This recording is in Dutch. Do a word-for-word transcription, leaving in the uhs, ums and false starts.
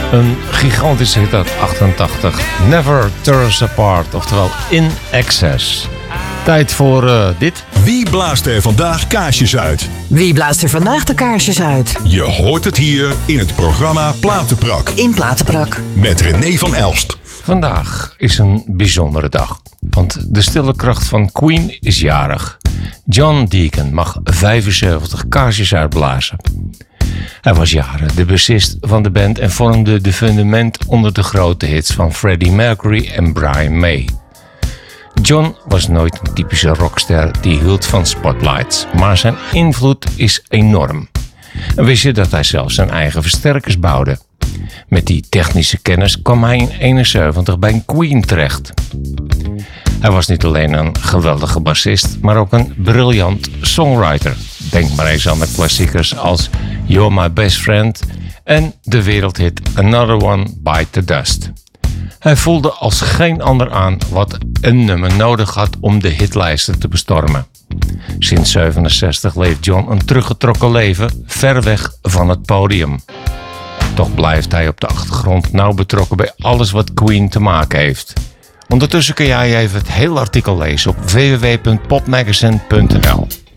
Een gigantische hit uit achtentachtig. Never Tear Us Apart, oftewel In Excess. Tijd voor uh, dit. Wie blaast er vandaag kaarsjes uit? Wie blaast er vandaag de kaarsjes uit? Je hoort het hier in het programma Platenprak. In Platenprak. Met René van Elst. Vandaag is een bijzondere dag. Want de stille kracht van Queen is jarig. John Deacon mag vijfenzeventig kaarsjes uitblazen. Hij was jaren de bassist van de band en vormde de fundament onder de grote hits van Freddie Mercury en Brian May. John was nooit een typische rockster die hield van spotlights, maar zijn invloed is enorm. En wist je dat hij zelfs zijn eigen versterkers bouwde? Met die technische kennis kwam hij in eenenzeventig bij Queen terecht. Hij was niet alleen een geweldige bassist, maar ook een briljant songwriter. Denk maar eens aan de klassiekers als You're My Best Friend en de wereldhit Another One Bite the Dust. Hij voelde als geen ander aan wat een nummer nodig had om de hitlijsten te bestormen. Sinds zevenenzestig leeft John een teruggetrokken leven, ver weg van het podium. Toch blijft hij op de achtergrond nauw betrokken bij alles wat Queen te maken heeft. Ondertussen kun jij even het hele artikel lezen op w w w punt popmagazine punt n l.